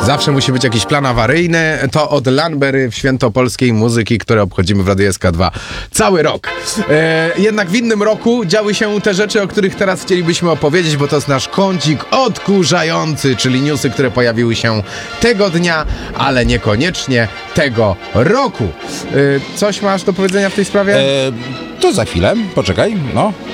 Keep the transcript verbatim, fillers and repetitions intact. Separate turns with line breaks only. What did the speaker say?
Zawsze musi być jakiś plan awaryjny. To od Lanbery w święto polskiej muzyki, które obchodzimy w Radiu S K dwa cały rok. E, jednak w innym roku działy się te rzeczy, o których teraz chcielibyśmy opowiedzieć, bo to jest nasz kącik odkurzający, czyli newsy, które pojawiły się tego dnia, ale niekoniecznie tego roku. E, coś masz do powiedzenia w tej sprawie?
E, to za chwilę, poczekaj, no.